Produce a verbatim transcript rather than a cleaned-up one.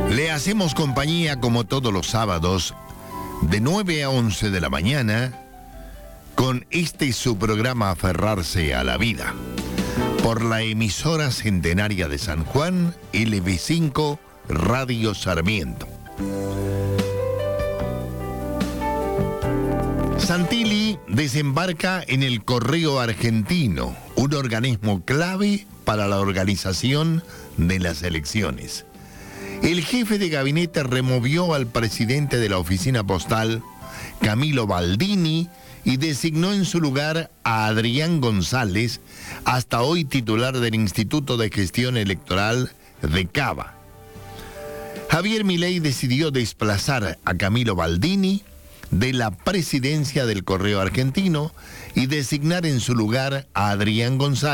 Le hacemos compañía como todos los sábados, de nueve a once de la mañana, con este su programa Aferrarse a la Vida, por la emisora centenaria de San Juan, L V cinco Radio Sarmiento. Santilli desembarca en el Correo Argentino, un organismo clave para la organización de las elecciones. El jefe de gabinete removió al presidente de la oficina postal, Camilo Baldini, y designó en su lugar a Adrián González, hasta hoy titular del Instituto de Gestión Electoral de Cava. Javier Milei decidió desplazar a Camilo Baldini de la presidencia del Correo Argentino y designar en su lugar a Adrián González,